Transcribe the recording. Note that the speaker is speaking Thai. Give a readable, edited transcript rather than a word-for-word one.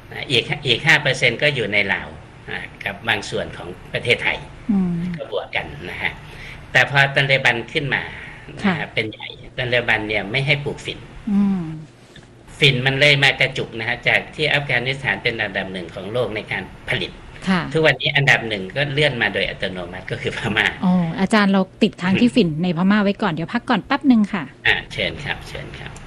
อีก5%ก็อยู่ในลาวกับบางส่วนของประเทศไทยก็บวกกันนะฮะแต่พอตัเลบันขึ้นมาเป็นใหญ่ตัเลบันเนี่ยไม่ให้ปลูกฝิ่นฝิ่นมันเลยมากระจุกนะฮะจากที่อัฟกานิสถานเป็นอันดับหนึ่งของโลกในการผลิตทุกวันนี้อันดับหนึ่งก็เลื่อนมาโดยอัตโนมัติก็คือพม่าอาจารย์เราติดค้างที่ฝิ่นในพม่าไว้ก่อนเดี๋ยวพักก่อนแป๊บนึงค่ะเชิญครับ